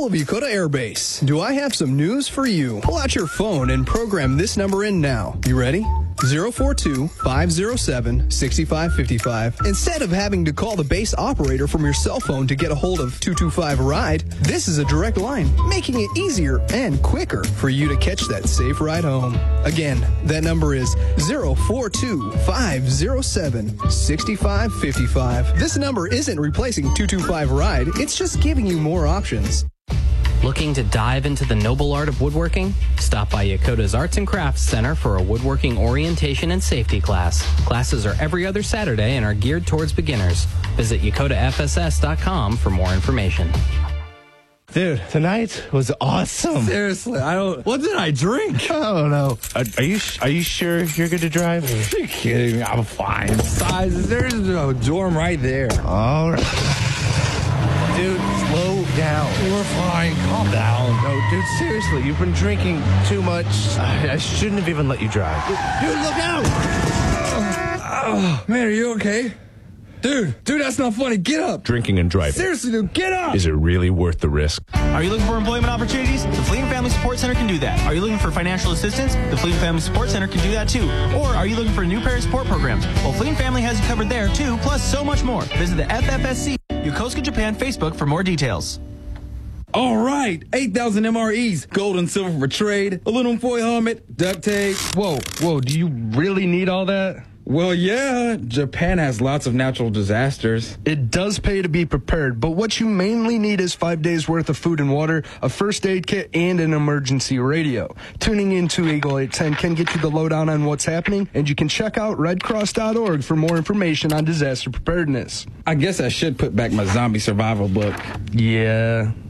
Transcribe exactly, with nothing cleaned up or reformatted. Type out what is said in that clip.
of Yokota Air Base. Do I have some news for you? Pull out your phone and program this number in now. You ready? zero four two, five zero seven, six five five five. Instead of having to call the base operator from your cell phone to get a hold of two two five ride, this is a direct line, making it easier and quicker for you to catch that safe ride home. Again, that number is zero four two, five zero seven, six five five five. This number isn't replacing two two five ride, it's just giving you more options. Looking to dive into the noble art of woodworking? Stop by Yokota's Arts and Crafts Center for a woodworking orientation and safety class. Classes are every other Saturday and are geared towards beginners. Visit yokota f s s dot com for more information. Dude, tonight was awesome. Seriously, I don't. What did I drink? I don't know. Are, are you Are you sure you're good to drive? Are you kidding me? I'm fine. Besides, there's a dorm right there. All right. Dude, slow down. We're fine. Calm down. No, dude, seriously, you've been drinking too much. I, I shouldn't have even let you drive. Dude, look out! Oh, oh, man, are you okay? Dude, dude, that's not funny. Get up. Drinking and driving. Seriously, dude, get up. Is it really worth the risk? Are you looking for employment opportunities? The Fleet and Family Support Center can do that. Are you looking for financial assistance? The Fleet and Family Support Center can do that too. Or are you looking for new parent support programs? Well, Fleet and Family has you covered there too, plus so much more. Visit the F F S C Yokosuka Japan Facebook for more details. All right, eight thousand M R Es, gold and silver for trade, aluminum foil helmet, duct tape. Whoa, whoa, do you really need all that? Well, yeah, Japan has lots of natural disasters. It does pay to be prepared, but what you mainly need is five days worth of food and water, a first aid kit, and an emergency radio. Tuning into Eagle eight ten can get you the lowdown on what's happening, and you can check out red cross dot org for more information on disaster preparedness. I guess I should put back my zombie survival book. Yeah.